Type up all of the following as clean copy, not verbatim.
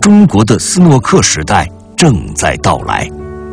中国的斯诺克时代正在到来。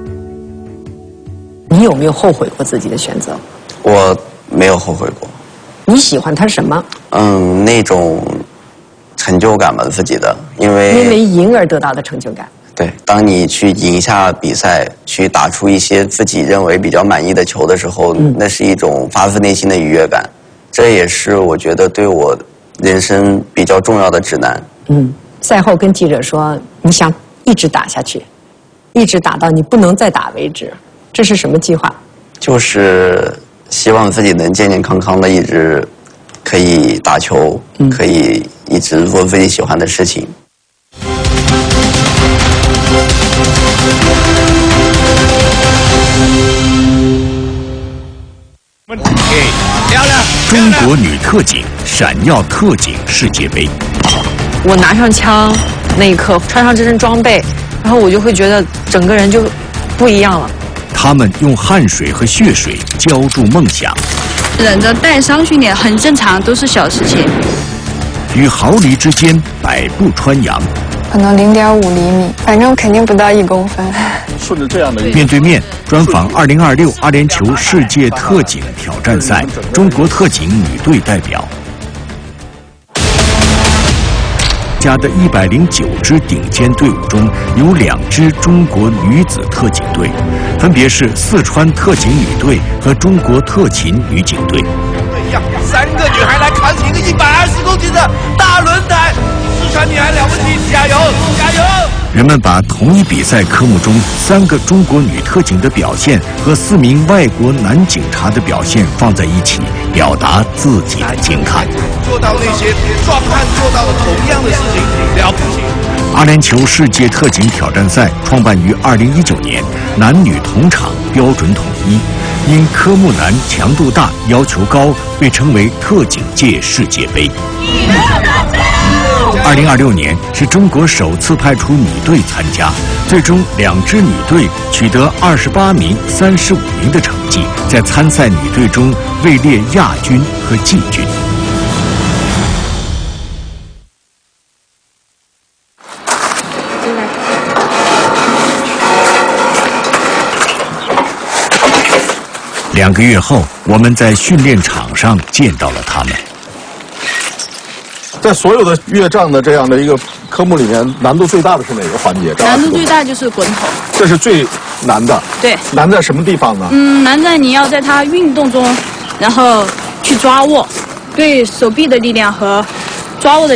你有没有后悔过自己的选择？ 我没有后悔过。 你喜欢它什么？ 那种成就感吧，自己的，因为赢而得到的成就感。 对，当你去赢下比赛，去打出一些自己认为比较满意的球的时候，那是一种发自内心的愉悦感。这也是我觉得对我人生比较重要的指南。 赛后跟记者说，你想一直打下去，一直打到你不能再打为止，这是什么计划？就是希望自己能健健康康的一直可以打球，可以一直做自己喜欢的事情。 漂亮！中国女特警闪耀特警世界杯。 我拿上枪那一刻，穿上这身装备，然后我就会觉得整个人就不一样了。 他们用汗水和血水浇筑梦想， 忍着带伤训练很正常，都是小事情。 与毫厘之间百步穿杨， 可能0.5厘米，反正肯定不到1公分。 顺着这样的面对面专访2026阿联酋世界特警挑战赛中国特警女队代表。家的109支顶尖队伍中有2支中国女子特警队，分别是四川特警女队和中国特勤女警队。 3个女孩来扛起一个120公斤的大轮胎，四川女孩了不起，加油加油！ 人们把同一比赛科目中3个中国女特警的表现和4名外国男警察的表现放在一起，表达自己的惊叹。 做到那些壮汉做到的同样的事情，了不起！ 阿联酋世界特警挑战赛创办于2019年，男女同场，标准统一。因科目难、强度大、要求高，被称为特警界世界杯。2026年是中国首次派出女队参加，最终2支女队取得28名、35名的成绩，在参赛女队中位列亚军和季军。2个月后，我们在训练场上见到了他们。 在所有的越障的这样的一个科目里面，难度最大的是哪个环节？ 难度最大就是滚筒， 这是最难的。 对， 难在什么地方呢？ 难在你要在它运动中，然后去抓握，对手臂的力量和抓握的